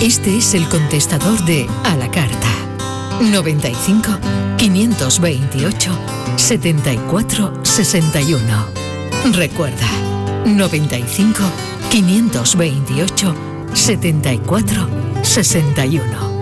Este es el contestador de A la Carta. 95 528 74 61. Recuerda, 95 528 74 61.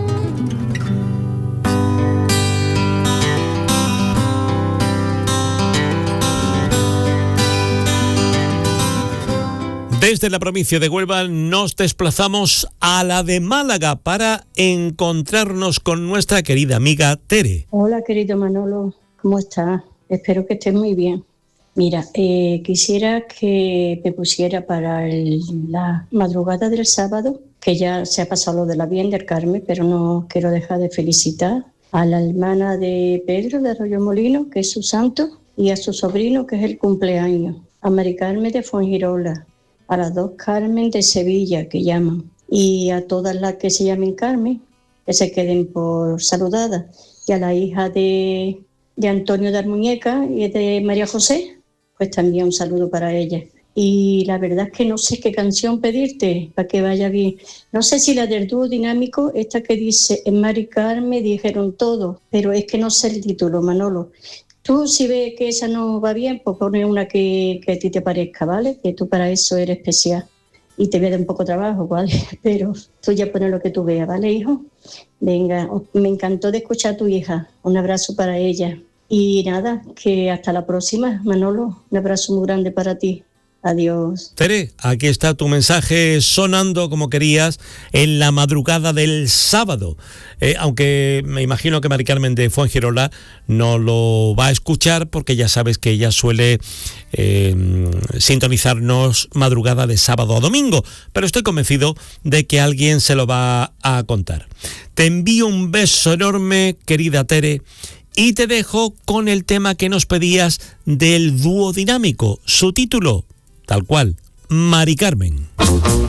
Desde la provincia de Huelva nos desplazamos a la de Málaga para encontrarnos con nuestra querida amiga Tere. Hola, querido Manolo, ¿cómo estás? Espero que estés muy bien. Mira, quisiera que me pusiera para la madrugada del sábado, que ya se ha pasado lo de la Virgen del Carmen, pero no quiero dejar de felicitar a la hermana de Pedro de Arroyo Molino, que es su santo, y a su sobrino, que es el cumpleaños, a Mari Carmen de Fuengirola, a las dos Carmen de Sevilla, que llaman, y a todas las que se llamen Carmen, que se queden por saludadas, y a la hija de Antonio de Armuñeca y de María José, pues también un saludo para ella. Y la verdad es que no sé qué canción pedirte para que vaya bien. No sé si la del dúo dinámico, esta que dice, en Mari Carmen dijeron todo, pero es que no sé el título, Manolo. Tú, si ves que esa no va bien, pues pone una que a ti te parezca, ¿vale? Que tú para eso eres especial. Y te voy a dar un poco de trabajo, ¿vale? Pero tú ya pones lo que tú veas, ¿vale, hijo? Venga, me encantó de escuchar a tu hija. Un abrazo para ella. Y nada, que hasta la próxima, Manolo. Un abrazo muy grande para ti. Adiós. Tere, aquí está tu mensaje sonando como querías en la madrugada del sábado. Aunque me imagino que Mari Carmen de Fuengirola no lo va a escuchar porque ya sabes que ella suele sintonizarnos madrugada de sábado a domingo. Pero estoy convencido de que alguien se lo va a contar. Te envío un beso enorme, querida Tere. Y te dejo con el tema que nos pedías del dúo dinámico. Su título, tal cual, Mari Carmen.